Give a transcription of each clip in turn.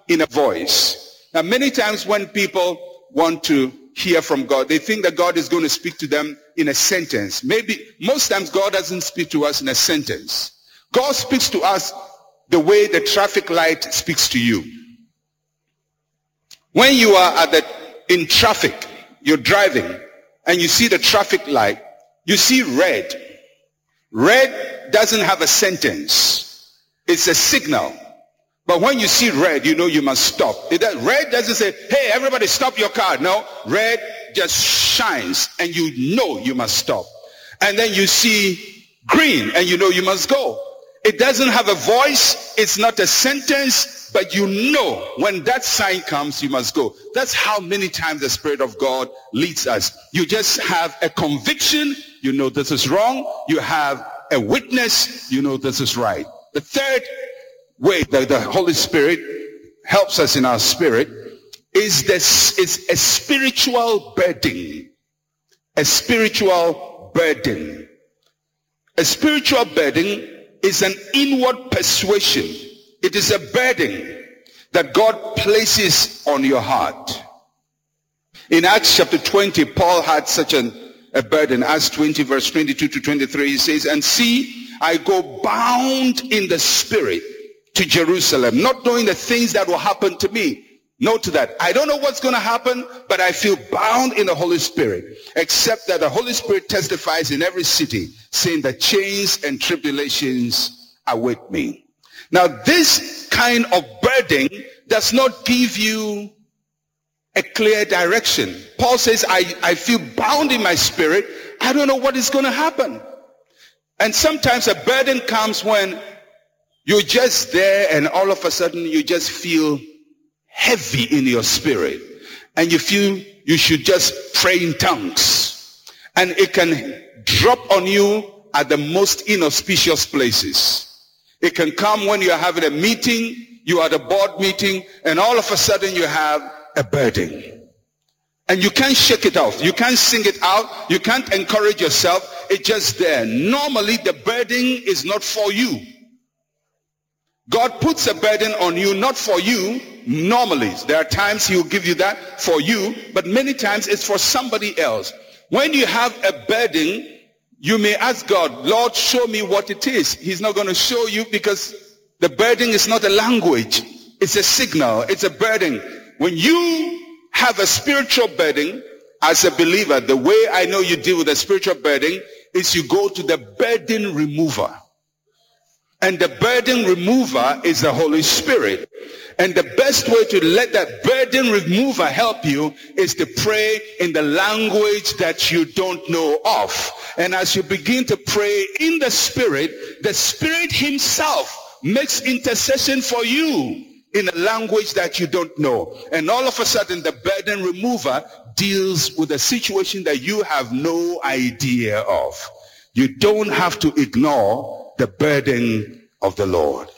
in a voice. Now, many times when people want to hear from God, they think that God is going to speak to them in a sentence. Maybe most times God doesn't speak to us in a sentence. God speaks to us the way the traffic light speaks to you. When you are in traffic, you're driving, and you see the traffic light, you see red. Red doesn't have a sentence. It's a signal. But when you see red, you know you must stop. Red doesn't say, hey, everybody stop your car. No, red just shines and you know you must stop. And then you see green and you know you must go. It doesn't have a voice. It's not a sentence, but you know when that sign comes, you must go. That's how many times the Spirit of God leads us. You just have a conviction. You know this is wrong. You have a witness. You know this is right. The third way that the Holy Spirit helps us in our spirit is a spiritual burden. A spiritual burden. A spiritual burden is an inward persuasion. It is a burden that God places on your heart. In Acts chapter 20, Paul had such a burden. Acts 20 verse 22 to 23, he says, and see, I go bound in the spirit to Jerusalem, not knowing the things that will happen to me. Note that. I don't know what's going to happen, but I feel bound in the Holy Spirit, except that the Holy Spirit testifies in every city, saying that chains and tribulations are with me. Now, this kind of burden does not give you a clear direction. Paul says, I feel bound in my spirit. I don't know what is going to happen. And sometimes a burden comes when you're just there and all of a sudden you just feel heavy in your spirit. And you feel you should just pray in tongues. And it can drop on you at the most inauspicious places. It can come when you're having a meeting, you are at a board meeting, and all of a sudden you have a burden. And you can't shake it off. You can't sing it out. You can't encourage yourself. It's just there. Normally the burden is not for you. God puts a burden on you, not for you. Normally, there are times he will give you that for you, but many times it's for somebody else. When you have a burden, you may ask God, Lord, show me what it is. He's not going to show you because the burden is not a language. It's a signal. It's a burden. When you have a spiritual burden, as a believer, the way I know you deal with a spiritual burden is you go to the burden remover. And the burden remover is the Holy Spirit. And the best way to let that burden remover help you is to pray in the language that you don't know of. And as you begin to pray in the Spirit himself makes intercession for you in a language that you don't know. And all of a sudden the burden remover deals with a situation that you have no idea of. You don't have to ignore the burden of the Lord.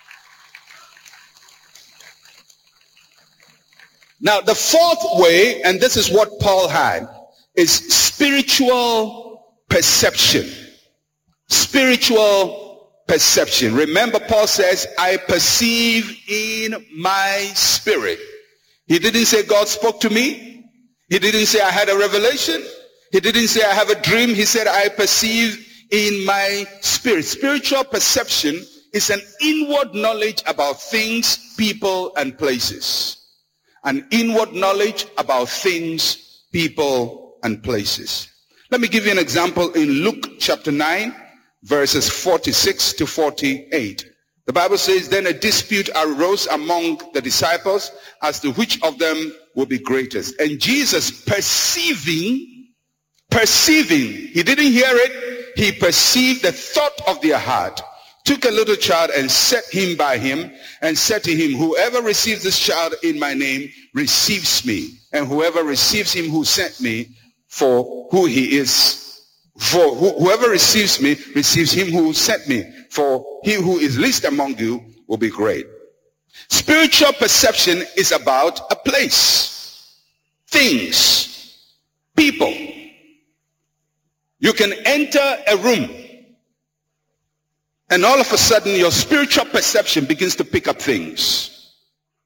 Now, the fourth way, and this is what Paul had, is spiritual perception. Spiritual perception. Remember, Paul says, I perceive in my spirit. He didn't say God spoke to me. He didn't say I had a revelation. He didn't say I have a dream. He said, I perceive in my spirit. Spiritual perception is an inward knowledge about things, people, and places. An inward knowledge about things, people, and places. Let me give you an example in Luke chapter 9, verses 46 to 48. The Bible says, then a dispute arose among the disciples as to which of them will be greatest. And Jesus perceiving, he didn't hear it, he perceived the thought of their heart, took a little child and set him by him and said to him, whoever receives this child in my name receives me, and whoever receives him who sent me for who he is, for whoever receives me receives him who sent me, for he who is least among you will be great. Spiritual perception is about a place, things, people. You can enter a room and all of a sudden your spiritual perception begins to pick up things.